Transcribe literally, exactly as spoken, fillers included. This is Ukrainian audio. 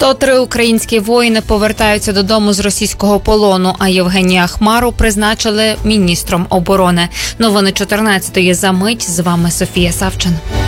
сто три українські воїни повертаються додому з російського полону, а Євгенія Хмару призначили міністром оборони. Новини чотирнадцятої за мить. З вами Софія Савчин.